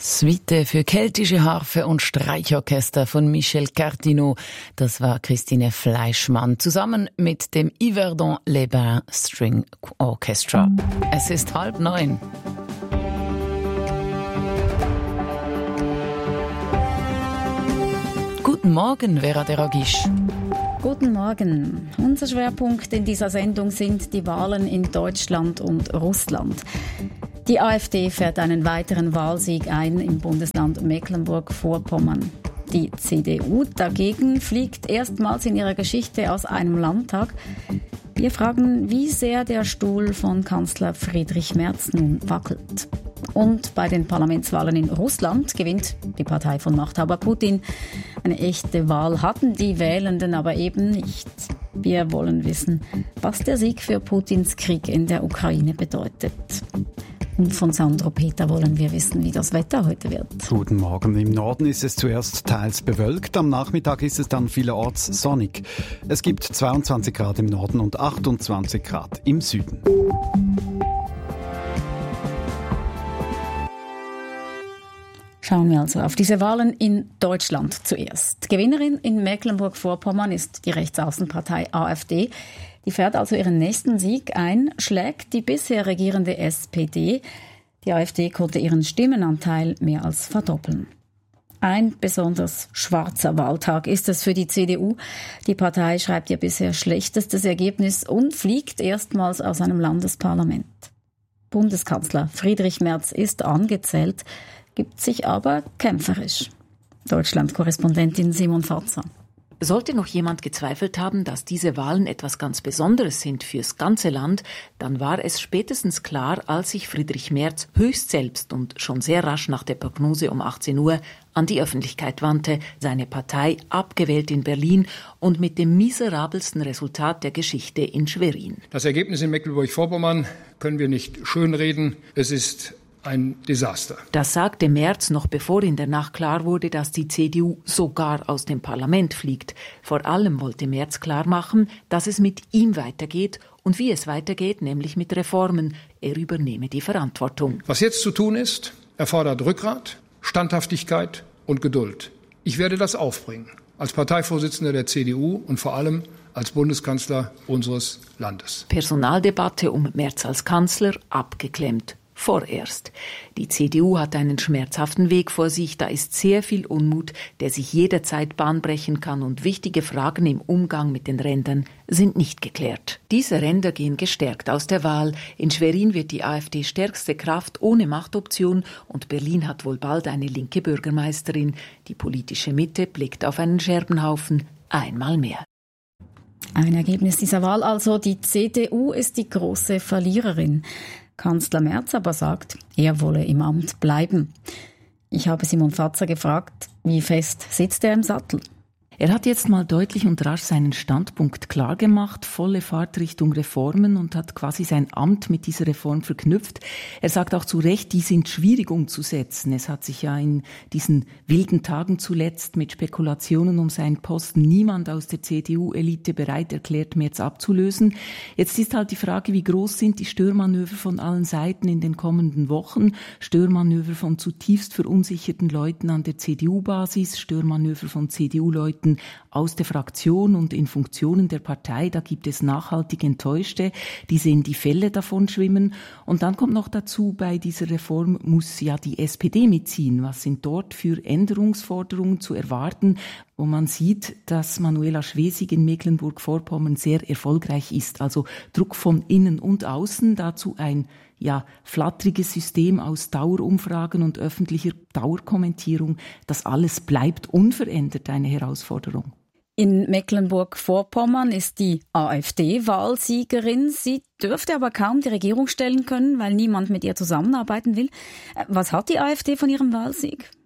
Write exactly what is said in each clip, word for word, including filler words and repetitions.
Suite für keltische Harfe und Streichorchester von Michel Cartineau. Das war Christine Fleischmann zusammen mit dem Yverdon Les Bains String Orchestra. Es ist halb neun. Guten Morgen, Vera Deragisch. Guten Morgen. Unser Schwerpunkt in dieser Sendung sind die Wahlen in Deutschland und Russland. Die AfD fährt einen weiteren Wahlsieg ein im Bundesland Mecklenburg-Vorpommern. Die C D U dagegen fliegt erstmals in ihrer Geschichte aus einem Landtag. Wir fragen, wie sehr der Stuhl von Kanzler Friedrich Merz nun wackelt. Und bei den Parlamentswahlen in Russland gewinnt die Partei von Machthaber Putin. Eine echte Wahl hatten die Wählenden aber eben nicht. Wir wollen wissen, was der Sieg für Putins Krieg in der Ukraine bedeutet. Und von Sandro Peter wollen wir wissen, wie das Wetter heute wird. Guten Morgen. Im Norden ist es zuerst teils bewölkt. Am Nachmittag ist es dann vielerorts sonnig. Es gibt zweiundzwanzig Grad im Norden und achtundzwanzig Grad im Süden. Schauen wir also auf diese Wahlen in Deutschland zuerst. Gewinnerin in Mecklenburg-Vorpommern ist die Rechtsaußenpartei AfD. Die fährt also ihren nächsten Sieg ein, schlägt die bisher regierende S P D. Die AfD konnte ihren Stimmenanteil mehr als verdoppeln. Ein besonders schwarzer Wahltag ist es für die C D U. Die Partei schreibt ihr bisher schlechtestes Ergebnis und fliegt erstmals aus einem Landesparlament. Bundeskanzler Friedrich Merz ist angezählt, gibt sich aber kämpferisch. Deutschland-Korrespondentin Simon Fatzer. Sollte noch jemand gezweifelt haben, dass diese Wahlen etwas ganz Besonderes sind fürs ganze Land, dann war es spätestens klar, als sich Friedrich Merz höchst selbst und schon sehr rasch nach der Prognose um achtzehn Uhr an die Öffentlichkeit wandte, seine Partei abgewählt in Berlin und mit dem miserabelsten Resultat der Geschichte in Schwerin. Das Ergebnis in Mecklenburg-Vorpommern können wir nicht schönreden. Es ist ein Desaster. Das sagte Merz noch bevor in der Nacht klar wurde, dass die C D U sogar aus dem Parlament fliegt. Vor allem wollte Merz klarmachen, dass es mit ihm weitergeht und wie es weitergeht, nämlich mit Reformen. Er übernehme die Verantwortung. Was jetzt zu tun ist, erfordert Rückgrat, Standhaftigkeit und Geduld. Ich werde das aufbringen, als Parteivorsitzender der C D U und vor allem als Bundeskanzler unseres Landes. Personaldebatte um Merz als Kanzler abgeklemmt. Vorerst. Die C D U hat einen schmerzhaften Weg vor sich, da ist sehr viel Unmut, der sich jederzeit Bahn brechen kann und wichtige Fragen im Umgang mit den Rändern sind nicht geklärt. Diese Ränder gehen gestärkt aus der Wahl. In Schwerin wird die AfD stärkste Kraft ohne Machtoption und Berlin hat wohl bald eine linke Bürgermeisterin. Die politische Mitte blickt auf einen Scherbenhaufen einmal mehr. Ein Ergebnis dieser Wahl also, die C D U ist die große Verliererin. Kanzler Merz aber sagt, er wolle im Amt bleiben. Ich habe Simon Fatzer gefragt, wie fest sitzt er im Sattel? Er hat jetzt mal deutlich und rasch seinen Standpunkt klargemacht, volle Fahrt Richtung Reformen und hat quasi sein Amt mit dieser Reform verknüpft. Er sagt auch zu Recht, die sind schwierig umzusetzen. Es hat sich ja in diesen wilden Tagen zuletzt mit Spekulationen um seinen Posten niemand aus der C D U-Elite bereit erklärt, Merz abzulösen. Jetzt ist halt die Frage, wie groß sind die Störmanöver von allen Seiten in den kommenden Wochen? Störmanöver von zutiefst verunsicherten Leuten an der C D U-Basis, Störmanöver von C D U-Leuten aus der Fraktion und in Funktionen der Partei, da gibt es nachhaltig Enttäuschte, die sehen die Fälle davon schwimmen. Und dann kommt noch dazu, bei dieser Reform muss ja die S P D mitziehen. Was sind dort für Änderungsforderungen zu erwarten, wo man sieht, dass Manuela Schwesig in Mecklenburg-Vorpommern sehr erfolgreich ist. Also Druck von innen und außen, dazu ein ja, flatteriges System aus Dauerumfragen und öffentlicher Dauerkommentierung. Das alles bleibt unverändert eine Herausforderung. In Mecklenburg-Vorpommern ist die AfD Wahlsiegerin. Sie dürfte aber kaum die Regierung stellen können, weil niemand mit ihr zusammenarbeiten will. Was hat die AfD von ihrem Wahlsieg?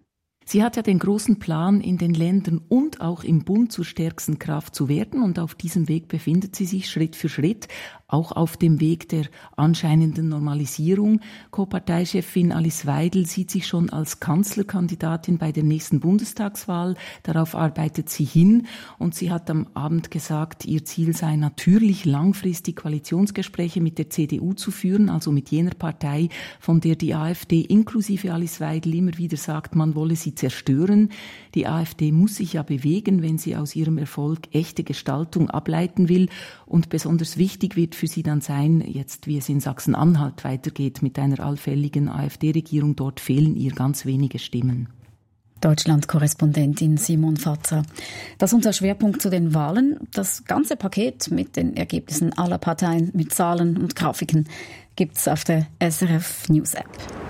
Sie hat ja den großen Plan, in den Ländern und auch im Bund zur stärksten Kraft zu werden, und auf diesem Weg befindet sie sich Schritt für Schritt, auch auf dem Weg der anscheinenden Normalisierung. Co-Parteichefin Alice Weidel sieht sich schon als Kanzlerkandidatin bei der nächsten Bundestagswahl. Darauf arbeitet sie hin, und sie hat am Abend gesagt, ihr Ziel sei natürlich langfristig Koalitionsgespräche mit der C D U zu führen, also mit jener Partei, von der die AfD inklusive Alice Weidel immer wieder sagt, man wolle sie zerstören. Die AfD muss sich ja bewegen, wenn sie aus ihrem Erfolg echte Gestaltung ableiten will. Und besonders wichtig wird für sie dann sein, jetzt wie es in Sachsen-Anhalt weitergeht mit einer allfälligen AfD-Regierung. Dort fehlen ihr ganz wenige Stimmen. Deutschland-Korrespondentin Simon Fatzer. Das ist unser Schwerpunkt zu den Wahlen. Das ganze Paket mit den Ergebnissen aller Parteien, mit Zahlen und Grafiken, gibt's auf der S R F News App.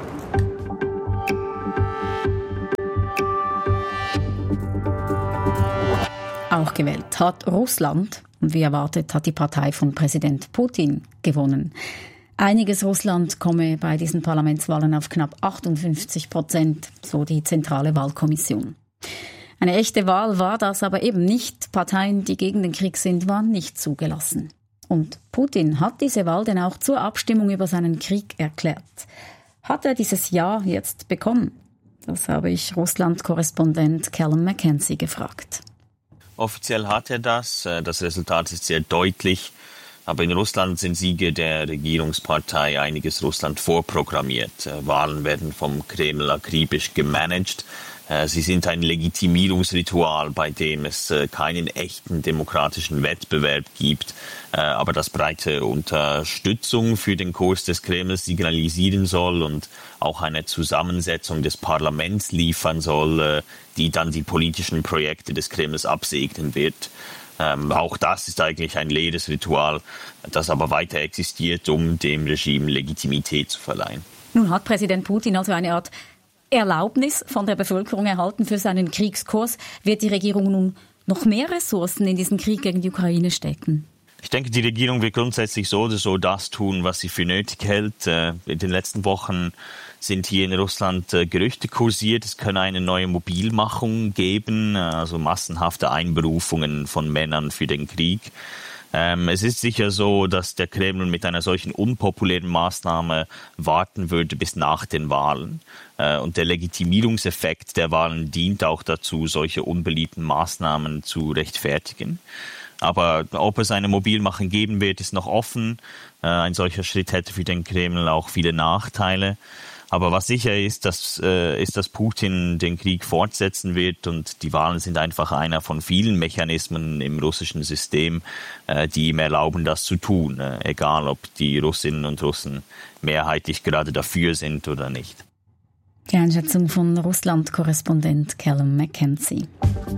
Auch gewählt hat Russland. Und wie erwartet hat die Partei von Präsident Putin gewonnen. Einiges Russland komme bei diesen Parlamentswahlen auf knapp achtundfünfzig Prozent, so die Zentrale Wahlkommission. Eine echte Wahl war das aber eben nicht. Parteien, die gegen den Krieg sind, waren nicht zugelassen. Und Putin hat diese Wahl denn auch zur Abstimmung über seinen Krieg erklärt. Hat er dieses Ja jetzt bekommen? Das habe ich Russland-Korrespondent Callum McKenzie gefragt. Offiziell hat er das. Das Resultat ist sehr deutlich. Aber in Russland sind Siege der Regierungspartei Einiges Russland vorprogrammiert. Wahlen werden vom Kreml akribisch gemanagt. Sie sind ein Legitimierungsritual, bei dem es keinen echten demokratischen Wettbewerb gibt, aber das breite Unterstützung für den Kurs des Kremls signalisieren soll und auch eine Zusammensetzung des Parlaments liefern soll, die dann die politischen Projekte des Kremls absegnen wird. Ähm, auch das ist eigentlich ein leeres Ritual, das aber weiter existiert, um dem Regime Legitimität zu verleihen. Nun hat Präsident Putin also eine Art Erlaubnis von der Bevölkerung erhalten für seinen Kriegskurs. Wird die Regierung nun noch mehr Ressourcen in diesen Krieg gegen die Ukraine stecken? Ich denke, die Regierung wird grundsätzlich so oder so das tun, was sie für nötig hält. In den letzten Wochen sind hier in Russland Gerüchte kursiert, es könne eine neue Mobilmachung geben, also massenhafte Einberufungen von Männern für den Krieg. Ähm, es ist sicher so, dass der Kreml mit einer solchen unpopulären Maßnahme warten würde bis nach den Wahlen. Äh, und der Legitimierungseffekt der Wahlen dient auch dazu, solche unbeliebten Maßnahmen zu rechtfertigen. Aber ob es eine Mobilmachung geben wird, ist noch offen. Äh, ein solcher Schritt hätte für den Kreml auch viele Nachteile. Aber was sicher ist, dass, äh, ist, dass Putin den Krieg fortsetzen wird, und die Wahlen sind einfach einer von vielen Mechanismen im russischen System, äh, die ihm erlauben, das zu tun, äh, egal ob die Russinnen und Russen mehrheitlich gerade dafür sind oder nicht. Die Einschätzung von Russland-Korrespondent Callum McKenzie.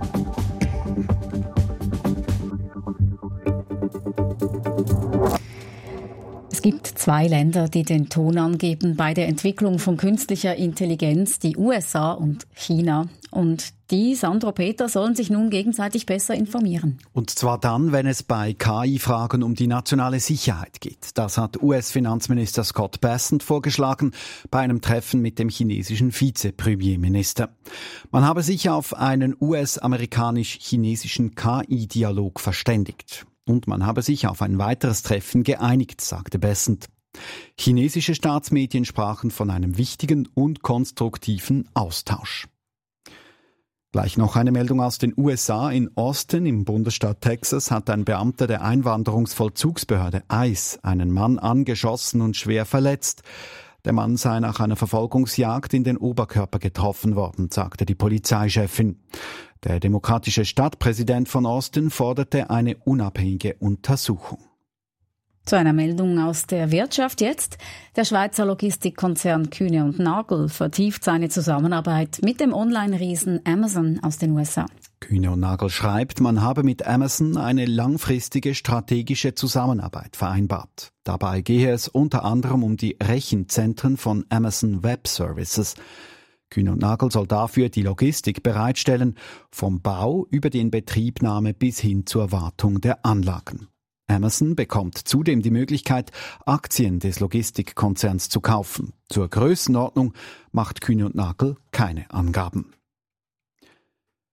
Es gibt zwei Länder, die den Ton angeben bei der Entwicklung von künstlicher Intelligenz, die U S A und China. Und die, Sandro Peter, sollen sich nun gegenseitig besser informieren. Und zwar dann, wenn es bei K I-Fragen um die nationale Sicherheit geht. Das hat U S-Finanzminister Scott Bessent vorgeschlagen bei einem Treffen mit dem chinesischen Vize-Premierminister. Man habe sich auf einen U S-amerikanisch-chinesischen K I-Dialog verständigt. Und man habe sich auf ein weiteres Treffen geeinigt, sagte Bessent. Chinesische Staatsmedien sprachen von einem wichtigen und konstruktiven Austausch. Gleich noch eine Meldung aus den U S A. In Austin im Bundesstaat Texas hat ein Beamter der Einwanderungsvollzugsbehörde ICE einen Mann angeschossen und schwer verletzt. Der Mann sei nach einer Verfolgungsjagd in den Oberkörper getroffen worden, sagte die Polizeichefin. Der demokratische Stadtpräsident von Austin forderte eine unabhängige Untersuchung. Zu einer Meldung aus der Wirtschaft jetzt. Der Schweizer Logistikkonzern Kühne und Nagel vertieft seine Zusammenarbeit mit dem Online-Riesen Amazon aus den U S A. Kühne und Nagel schreibt, man habe mit Amazon eine langfristige strategische Zusammenarbeit vereinbart. Dabei gehe es unter anderem um die Rechenzentren von Amazon Web Services. Kühne und Nagel soll dafür die Logistik bereitstellen, vom Bau über die Inbetriebnahme bis hin zur Wartung der Anlagen. Amazon bekommt zudem die Möglichkeit, Aktien des Logistikkonzerns zu kaufen. Zur Größenordnung macht Kühne und Nagel keine Angaben.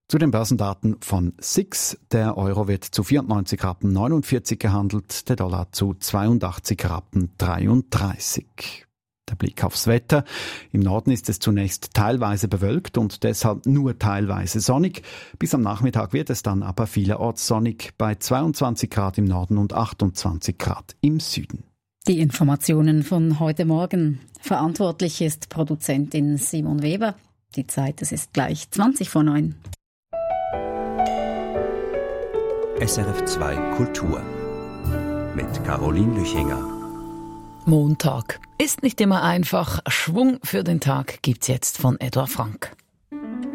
Zu den Börsendaten von S I X. Der Euro wird zu vierundneunzig Rappen neunundvierzig gehandelt, der Dollar zu zweiundachtzig Rappen dreiunddreißig. Der Blick aufs Wetter. Im Norden ist es zunächst teilweise bewölkt und deshalb nur teilweise sonnig. Bis am Nachmittag wird es dann aber vielerorts sonnig bei zweiundzwanzig Grad im Norden und achtundzwanzig Grad im Süden. Die Informationen von heute Morgen. Verantwortlich ist Produzentin Simon Weber. Die Zeit, es ist gleich zwanzig vor neun. S R F zwei Kultur mit Caroline Lüchinger. Montag. Ist nicht immer einfach. Schwung für den Tag gibt's jetzt von Edouard Frank.